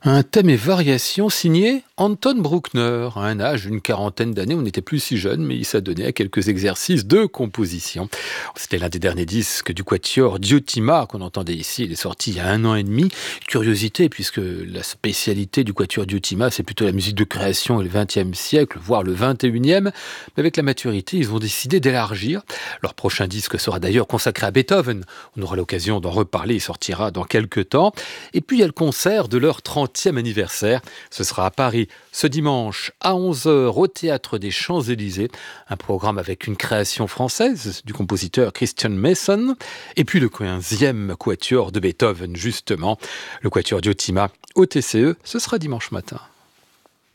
Un thème et variation signé Anton Bruckner. À un âge d'une quarantaine d'années, on n'était plus si jeune, mais il s'adonnait à quelques exercices de composition. C'était l'un des derniers disques du quatuor Diotima qu'on entendait ici. Il est sorti il y a 1 an et demi. Curiosité, puisque la spécialité du quatuor Diotima, c'est plutôt la musique de création et le XXe siècle, voire le XXIe. Mais avec la maturité, ils ont décidé d'élargir. Leur prochain disque sera d'ailleurs consacré à Beethoven. On aura l'occasion d'en reparler, il sortira dans quelques temps. Et puis il y a le concert de leur 30e anniversaire. Ce sera à Paris ce dimanche à 11 heures au Théâtre des Champs-Élysées. Un programme avec une création française du compositeur Christian Mason. Et puis le 15e quatuor de Beethoven, justement. Le quatuor Diotima au TCE, ce sera dimanche matin.